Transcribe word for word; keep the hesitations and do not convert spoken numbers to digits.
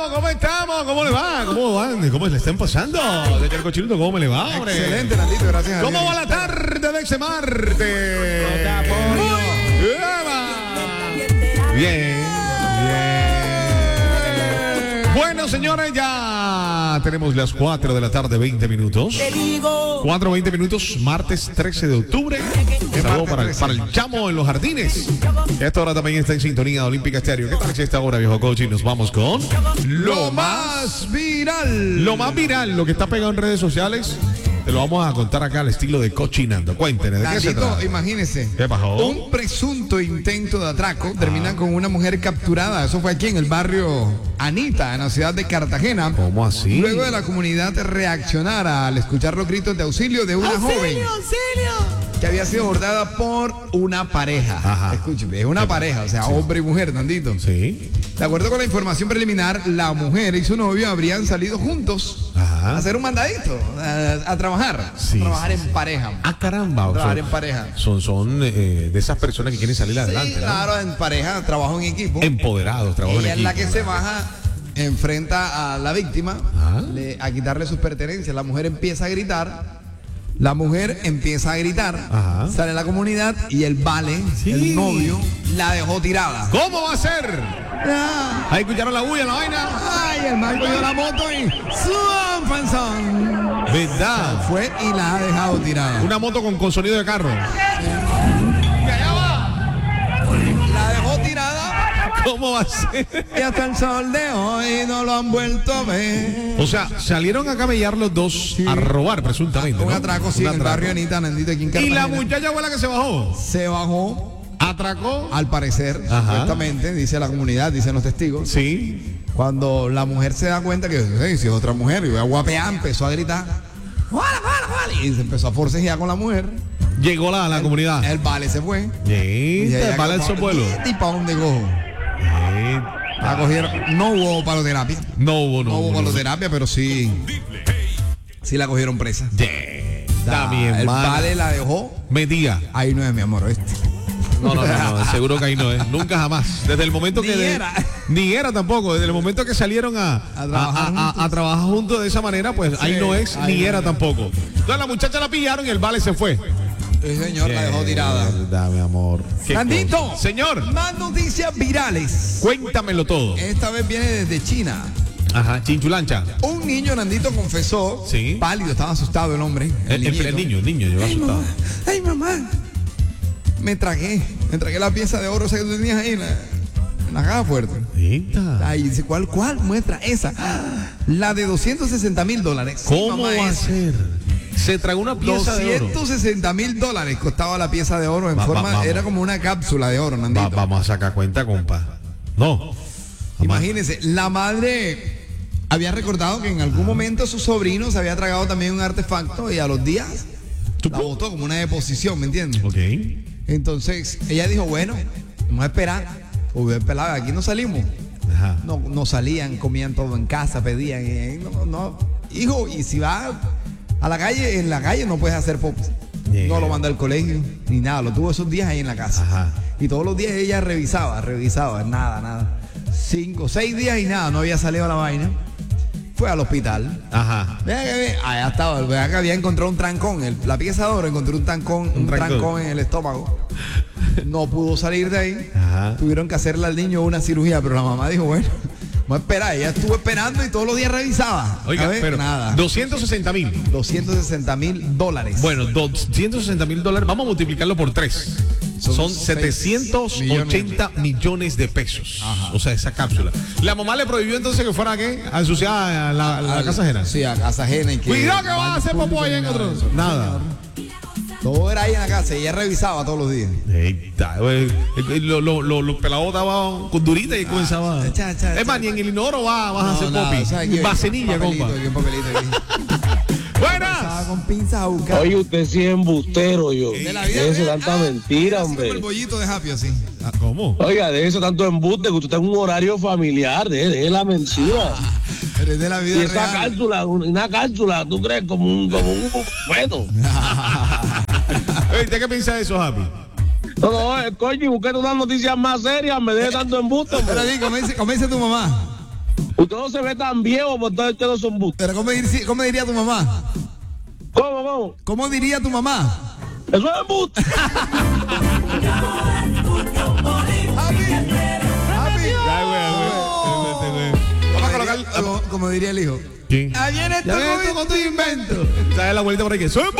estamos? ¿Cómo estamos? ¿Cómo le va? ¿Cómo van? ¿Cómo le están pasando? De el cochiluto, ¿cómo le va, hombre? Excelente, Nandito, gracias a Dios. ¿Cómo va la tarde de ese martes? Bien, bien. Bueno, señores, ya tenemos las cuatro de la tarde, veinte minutos. cuatro, veinte minutos, martes trece de octubre. Saludos para, el- para el chamo en los jardines. Esta hora también está en sintonía de Olímpica Estéreo. ¿Qué tal es esta hora, viejo coach? Y nos vamos con Lo más viral. lo más viral, lo que está pegado en redes sociales. Te lo vamos a contar acá al estilo de Cochinando. Cuéntenos, ¿de qué se Nandito, trata? imagínese. ¿Qué pasó? Un presunto intento de atraco termina con una mujer capturada. Eso fue aquí en el barrio Anita, en la ciudad de Cartagena. ¿Cómo así? Luego de la comunidad reaccionar al escuchar los gritos de auxilio de una joven que había sido abordada por una pareja. Ajá. Escúcheme, es una pareja, o sea, hombre y mujer, Nandito. Sí. De acuerdo con la información preliminar, la mujer y su novio habrían salido juntos Ajá. a hacer un mandadito, a, a trabajar, Sí, a trabajar sí, en sí. pareja. Ah, caramba. o Trabajar sea, en pareja. Son, son eh, de esas personas que quieren salir adelante, Sí, ¿no? claro, en pareja, trabajo en equipo. Empoderados, trabajo en Ella es la equipo. que se baja, enfrenta a la víctima Ajá. le- a quitarle sus pertenencias. La mujer empieza a gritar. La mujer empieza a gritar, Ajá. sale a la comunidad y el vale, Sí. el novio, la dejó tirada. ¿Cómo va a ser? Ah, Ahí escucharon la bulla, la vaina. Ay, el man cogió la moto y ¡suan, fanzón! ¿Verdad? Fue y la ha dejado tirada. Una moto con, con sonido de carro. La dejó tirada ¿Cómo va a ser? y hasta el sol de hoy no lo han vuelto a ver. O sea, salieron a camellar los dos a robar, presuntamente. Un ¿no? atraco, sí, Un en el atraco. barrio Anita, Nandito, aquí en Y Cartagena. la muchacha fue la que se bajó. Se bajó, Atracó. al parecer, Ajá. supuestamente, dice la comunidad, dicen los testigos. Sí. Cuando la mujer se da cuenta que "Ey, si es otra mujer, y voy a guapear", empezó a gritar. "Jala, jala, jala", y se empezó a forcejear con la mujer. Llegó la, la comunidad. El vale se fue. Sí, ella para el como, sopuelo. ¿y para dónde cojo? La cogieron. No hubo paloterapia. No hubo, no, No hubo hubo. paloterapia, pero sí. Sí la cogieron presa. Está bien, El mano. vale la dejó. Metía. Ahí no es, mi amor, ¿viste? No, no, no, no, seguro que ahí no es. Nunca jamás. Desde el momento que. Ni de- era. Ni era tampoco. Desde el momento que salieron a, A trabajar a- a- juntos. a trabajar juntos de esa manera, pues ahí no es, ahí ni no era es. tampoco. Entonces la muchacha la pillaron y el vale se fue. El señor la dejó tirada. Verdad, mi amor. Qué Nandito. cosa. Señor, Más noticias virales. cuéntamelo todo. Esta vez viene desde China. Ajá, chinchulancha. Un niño, Nandito, confesó. Sí. Pálido, estaba asustado el hombre. El, el- niñito. el niño, el niño, llegó Ay, asustado. mamá. Ay, mamá. Me tragué. Me tragué la pieza de oro esa que tú tenías ahí en la, en la caja fuerte. Eita. Ay, dice, ¿cuál, cuál? Muestra esa. La de doscientos sesenta mil dólares. Sí, ¿Cómo mamá, va a esa. ser? Se tragó una pieza de oro. doscientos sesenta mil dólares costaba la pieza de oro en Va- va- forma, vamos. era como una cápsula de oro, Nandito. Va- vamos a sacar cuenta, compa. No. Imagínense, la madre había recordado que en algún momento su sobrino se había tragado también un artefacto y a los días la botó como una deposición, ¿me entiendes? Ok. Entonces ella dijo, bueno, vamos a esperar, porque pelado, aquí no salimos. Ajá. No, no salían, comían todo en casa, pedían, y, no, no, hijo, y si vas a la calle, en la calle no puedes hacer pop. Yeah. No lo manda al colegio, ni nada, lo tuvo esos días ahí en la casa. Ajá. Y todos los días ella revisaba, revisaba, nada, nada. Cinco, seis días y nada, no había salido la vaina. Fue al hospital. Ajá. Vea que ve, allá estaba, vea que había encontrado un trancón, el- la pieza de oro encontró un trancón, un, trancón. trancón en el estómago. No pudo salir de ahí. Ajá. Tuvieron que hacerle al niño una cirugía, pero la mamá dijo, bueno, vamos a esperar. Ella estuvo esperando y todos los días revisaba. Oiga, A ver, pero nada. doscientos sesenta mil. doscientos sesenta mil dólares. Bueno, doscientos sesenta mil dólares. Vamos a multiplicarlo por tres. Son Son seis setecientos ochenta millones de pesos. O sea, esa cápsula. La mamá le prohibió entonces que fuera a qué? A ensuciar a la, a la Al- casa ajena. Sí, a casa ajena. Y que Cuidado que vas a baño hacer popó público ahí ni en nada otro. de eso. Nada. Todo era ahí en la casa y ella revisaba todos los días. Eita, güey. Los lo, lo, los pelados estaban con durita y comenzaba. echa, echa, Es más, echa. ni en el inodoro va, vas a hacer nada, popi. o sea, aquí hay Vasenilla, un papelito, compa. aquí, un papelito aquí. Buenas. Estaba con pinzas a buscar. Oye, usted sí es embustero, yo. De la vida Déjese real. tanta Ah, mentira, así como el hombre. bollito de Happy así. Ah, ¿Cómo? Oiga, déjese tanto embuste, que usted está en un horario familiar, deje, deje la mentira. Pero es de la Y vida esa real. cápsula, una cápsula, ¿tú crees? Como un, como un bueno. Ey, ¿usted qué piensa de eso, Happy? No, no, eh, coño, busqué unas noticias más serias, me deje tanto embuste, hombre. Pero di, como dice, como dice tu mamá. Usted no se ve tan viejo, por todo ustedes son embustes. Pero ¿cómo, dir- ¿cómo diría tu mamá? ¿Cómo, cómo? ¿Cómo diría tu mamá? Eso es embuste. Vamos a colocar, como, como diría el hijo. ¿Quién? Ahí viene esto Ya ves con esto tu invento. ¿Sabes la vuelta por ahí que soy